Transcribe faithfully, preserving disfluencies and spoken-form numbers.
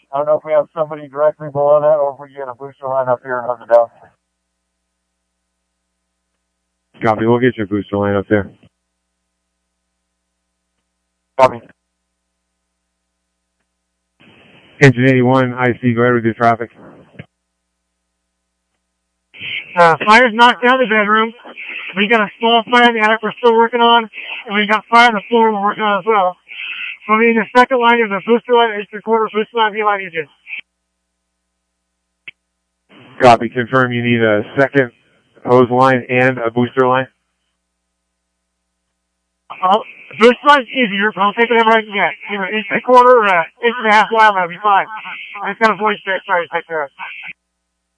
I don't know if we have somebody directly below that or if we get a booster line up here and hook it down. Copy. We'll get your booster line up there. Copy. Engine eighty-one, I C, go ahead with your traffic. Uh, fire's knocked down the bedroom. We got a small fire in the attic we're still working on, and we got fire on the floor we're working on as well. So we need the second line is a booster line, H three quarter booster line, V line engine. Copy. Confirm you need a second hose line and a booster line. Oh, booster line's easier, but I'll take whatever I can get. Either inch and a quarter or uh, inch and a half line, that'll be fine. I just got a voice check, sorry to take care of.